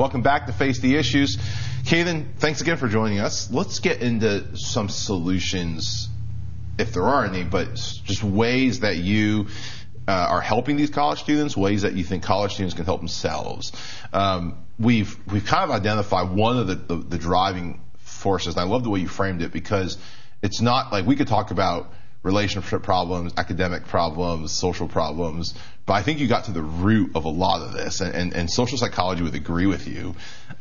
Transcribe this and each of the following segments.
Welcome back to Face the Issues. Kaden, thanks again for joining us. Let's get into some solutions, if there are any, but just ways that you are helping these college students, ways that you think college students can help themselves. We've kind of identified one of the driving forces, and I love the way you framed it, because it's not like we could talk about relationship problems, academic problems, social problems, but I think you got to the root of a lot of this, and social psychology would agree with you.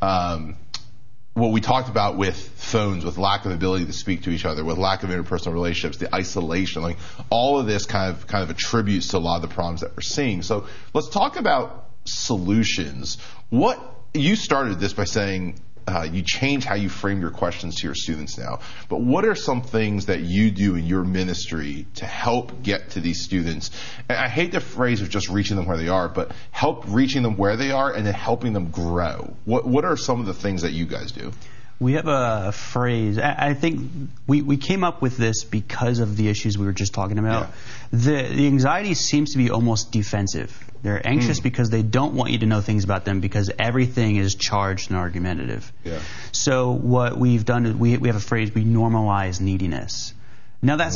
What we talked about with phones, with lack of ability to speak to each other, with lack of interpersonal relationships, the isolation, like all of this kind of attributes to a lot of the problems that we're seeing. So let's talk about solutions. You started this by saying you change how you frame your questions to your students now. But what are some things that you do in your ministry to help get to these students? And I hate the phrase of just reaching them where they are, but help reaching them where they are and then helping them grow. What are some of the things that you guys do? We have a phrase. I think we came up with this because of the issues we were just talking about. Yeah. The anxiety seems to be almost defensive. They're anxious because they don't want you to know things about them because everything is charged and argumentative. Yeah. So what we've done is we have a phrase, we normalize neediness. Now that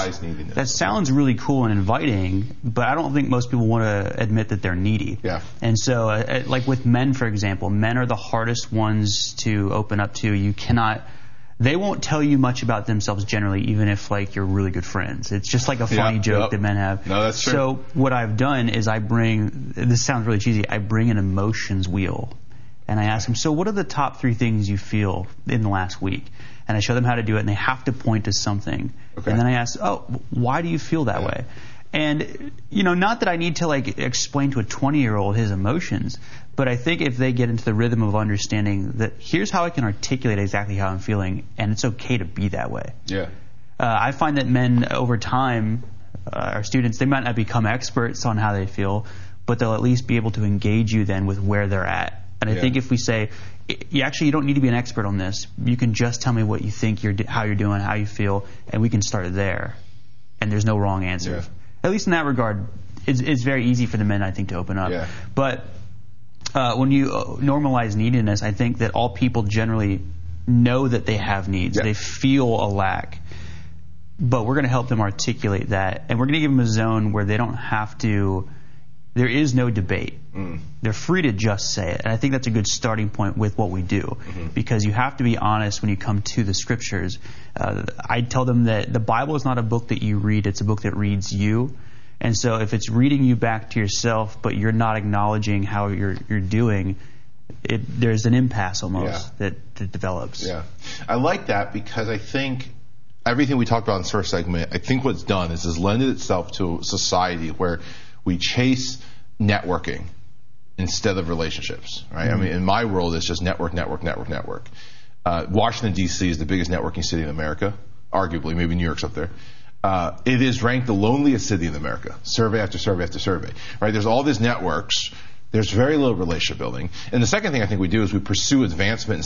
sounds really cool and inviting, but I don't think most people want to admit that they're needy. Yeah. And so like with men, for example, men are the hardest ones to open up to. They won't tell you much about themselves generally, even if like you're really good friends. It's just like a funny joke that men have. No, that's true. So what I've done is this sounds really cheesy, I bring an emotions wheel. And I ask them, so what are the top 3 things you feel in the last week? And I show them how to do it, and they have to point to something. Okay. And then I ask, why do you feel that way? And, not that I need to like explain to a 20-year-old his emotions, but I think if they get into the rhythm of understanding that here's how I can articulate exactly how I'm feeling, and it's okay to be that way. Yeah. I find that men over time, our students, they might not become experts on how they feel, but they'll at least be able to engage you then with where they're at. And I think if we say, you don't need to be an expert on this. You can just tell me what you think, how you're doing, how you feel, and we can start there. And there's no wrong answer. Yeah. At least in that regard, it's very easy for the men, I think, to open up. Yeah. But when you normalize neediness, I think that all people generally know that they have needs. Yeah. They feel a lack. But we're going to help them articulate that. And we're going to give them a zone where they don't have to... There is no debate. They're free to just say it. And I think that's a good starting point with what we do. Because you have to be honest when you come to the scriptures. I tell them that the Bible is not a book that you read, it's a book that reads you. And so if it's reading you back to yourself, but you're not acknowledging how you're doing, there's an impasse almost that develops. Yeah, I like that because I think everything we talked about in this first segment, I think what's done is lended itself to a society where we chase networking instead of relationships, right? I mean, in my world, it's just network. Washington, D.C. is the biggest networking city in America, arguably. Maybe New York's up there. It is ranked the loneliest city in America, survey after survey after survey, right? There's all these networks. There's very little relationship building. And the second thing I think we do is we pursue advancement